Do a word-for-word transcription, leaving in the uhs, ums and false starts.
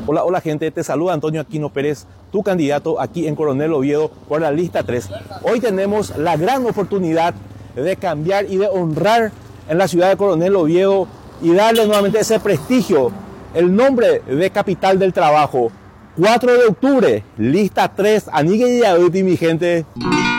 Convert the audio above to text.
Hola, hola gente, te saluda Antonio Aquino Pérez, tu candidato aquí en Coronel Oviedo por la lista tres. Hoy tenemos la gran oportunidad de cambiar y de honrar en la ciudad de Coronel Oviedo y darle nuevamente ese prestigio, el nombre de capital del trabajo. cuatro de octubre, lista tres, Anigue y Yaduti, mi gente.